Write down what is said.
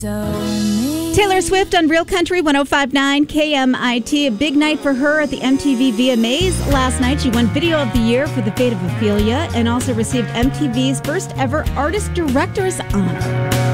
Taylor Swift on Real Country 105.9 KMIT. A big night for her at the MTV VMAs last night. She won Video of the Year for The Fate of Ophelia and also received MTV's first ever Artist Director's Honor.